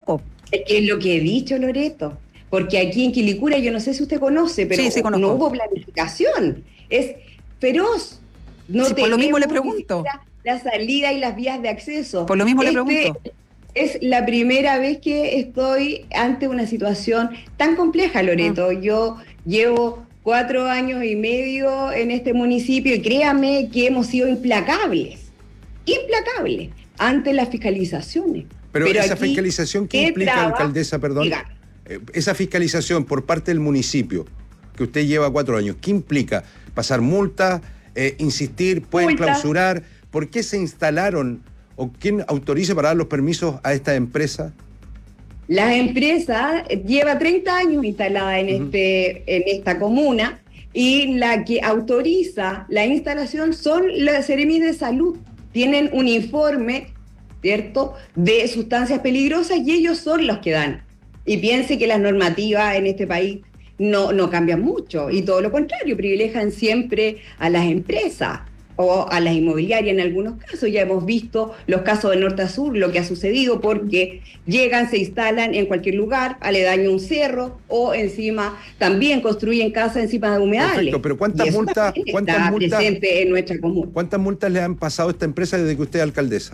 poco. Es que es lo que he dicho, Loreto, porque aquí en Quilicura, yo no sé si usted conoce, pero Sí, conozco. no hubo planificación, es feroz. No sí, por lo mismo le tenemos ni pregunto. siquiera la salida y las vías de acceso. Por lo mismo le pregunto. Es la primera vez que estoy ante una situación tan compleja, Loreto. Yo llevo 4 años y medio en este municipio y créame que hemos sido implacables ante las fiscalizaciones. Pero esa fiscalización, ¿qué implica, alcaldesa, perdón? Diga. Esa fiscalización por parte del municipio, que usted lleva 4 años, ¿qué implica? ¿Pasar multas? ¿Insistir? ¿Pueden clausurar? ¿Por qué se instalaron o quién autoriza para dar los permisos a esta empresa? La empresa lleva 30 años instalada en esta comuna y la que autoriza la instalación son las Seremi de Salud. Tienen un informe, ¿cierto?, de sustancias peligrosas y ellos son los que dan. Y piense que las normativas en este país no cambian mucho y todo lo contrario, privilegian siempre a las empresas o a las inmobiliarias en algunos casos. Ya hemos visto los casos de norte a sur, lo que ha sucedido porque llegan, se instalan en cualquier lugar, aledaño a un cerro o encima también construyen casas encima de humedales. Perfecto, pero ¿cuántas multas presente en nuestra comuna? ¿Cuántas multas le han pasado a esta empresa desde que usted es alcaldesa?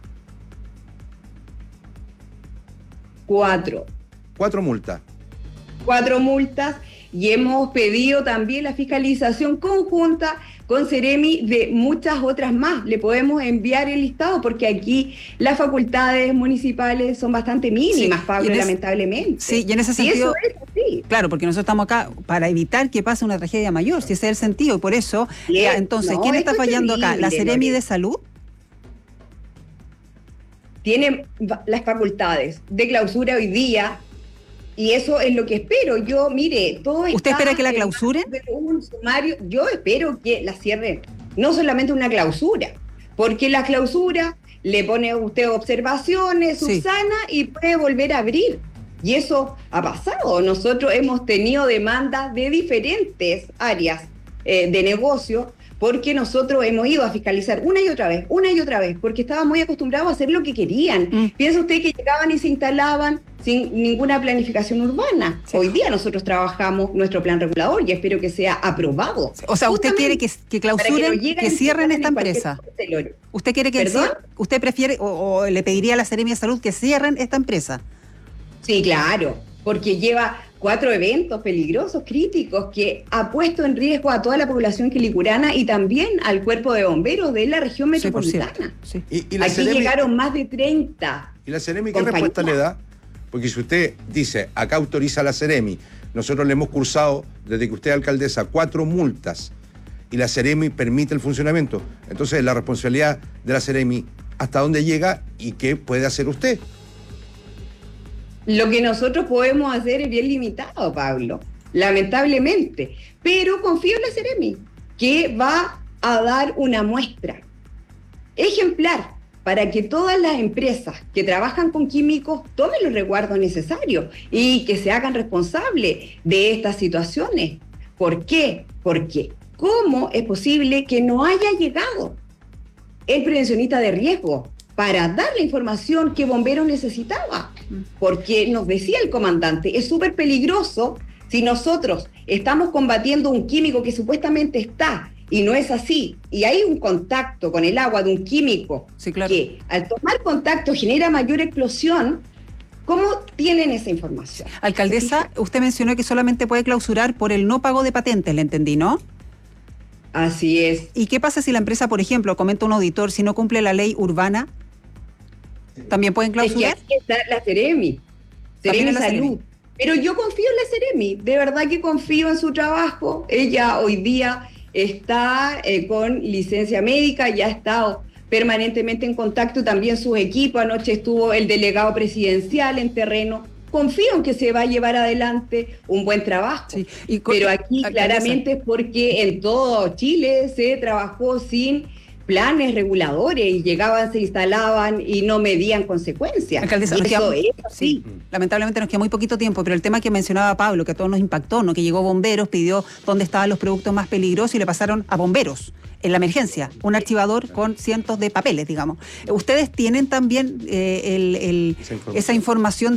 4. 4 multas. 4 multas y hemos pedido también la fiscalización conjunta con Seremi de muchas otras más. Le podemos enviar el listado porque aquí las facultades municipales son bastante mínimas, Pablo, lamentablemente. Sí, y en ese sentido, y eso es así. Claro, porque nosotros estamos acá para evitar que pase una tragedia mayor, si ese es el sentido, y por eso, entonces, ¿quién está fallando acá? ¿La Seremi de Salud? Tiene las facultades de clausura hoy día. Y eso es lo que espero. Yo, mire, todo ¿Usted espera que la clausuren? Un sumario, yo espero que la cierren. No solamente una clausura, porque la clausura le pone a usted observaciones, subsana y puede volver a abrir. Y eso ha pasado. Nosotros hemos tenido demandas de diferentes áreas de negocio, porque nosotros hemos ido a fiscalizar una y otra vez, porque estaban muy acostumbrados a hacer lo que querían. Piensa usted que llegaban y se instalaban sin ninguna planificación urbana. Sí. Hoy día nosotros trabajamos nuestro plan regulador y espero que sea aprobado. O sea, usted quiere que clausuren, que cierren esta empresa. ¿Usted quiere que usted prefiere o le pediría a la Seremi de Salud que cierren esta empresa? Sí, claro, porque lleva 4 eventos peligrosos, críticos, que ha puesto en riesgo a toda la población quilicurana y también al cuerpo de bomberos de la región metropolitana. Sí. ¿Y aquí Seremi, llegaron más de 30. ¿Y la Seremi qué respuesta le da? Porque si usted dice, acá autoriza a la Seremi, nosotros le hemos cursado, desde que usted es alcaldesa, 4 multas, y la Seremi permite el funcionamiento. Entonces, la responsabilidad de la Seremi, ¿hasta dónde llega y qué puede hacer usted? Lo que nosotros podemos hacer es bien limitado, Pablo, lamentablemente. Pero confío en la Seremi, que va a dar una muestra ejemplar para que todas las empresas que trabajan con químicos tomen los resguardos necesarios y que se hagan responsables de estas situaciones. ¿Por qué? Porque ¿cómo es posible que no haya llegado el prevencionista de riesgo para dar la información que Bomberos necesitaba? Porque nos decía el comandante, es súper peligroso si nosotros estamos combatiendo un químico que supuestamente está y no es así, y hay un contacto con el agua de un químico que al tomar contacto genera mayor explosión. ¿Cómo tienen esa información? Alcaldesa, usted mencionó que solamente puede clausurar por el no pago de patentes, le entendí, ¿no? Así es. ¿Y qué pasa si la empresa, por ejemplo, comenta un auditor, si no cumple la ley urbana? ¿También pueden clausurar? Es que aquí está la Seremi Salud. Pero yo confío en la Seremi, de verdad que confío en su trabajo. Ella hoy día está con licencia médica, ya ha estado permanentemente en contacto, también sus equipos. Anoche estuvo el delegado presidencial en terreno. Confío en que se va a llevar adelante un buen trabajo. Sí. Pero aquí claramente es porque en todo Chile se trabajó sin planes reguladores y llegaban, se instalaban y no medían consecuencias. Alcaldesa, eso es así. Lamentablemente nos queda muy poquito tiempo, pero el tema que mencionaba Pablo, que a todos nos impactó, ¿no? Que llegó Bomberos, pidió dónde estaban los productos más peligrosos y le pasaron a Bomberos en la emergencia, un archivador con cientos de papeles, digamos. ¿Ustedes tienen también esa información